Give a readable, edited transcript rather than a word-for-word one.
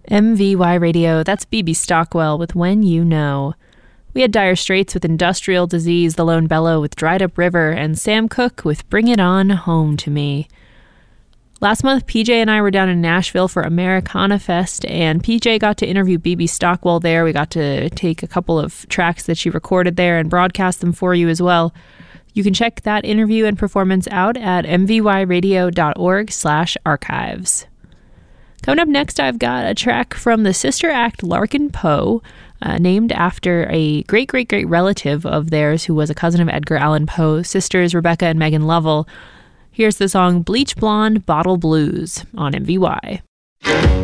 MVY Radio, that's BB Stockwell with When You Know. We had Dire Straits with Industrial Disease, The Lone Bellow with Dried Up River, and Sam Cooke with Bring It On Home to Me. Last month, PJ and I were down in Nashville for Americana Fest, and PJ got to interview BB Stockwell there. We got to take a couple of tracks that she recorded there and broadcast them for you as well. You can check that interview and performance out at mvyradio.org/archives. Coming up next, I've got a track from the sister act Larkin Poe, named after a great relative of theirs who was a cousin of Edgar Allan Poe, sisters Rebecca and Megan Lovell. Here's the song Bleach Blonde Bottle Blues on MVY.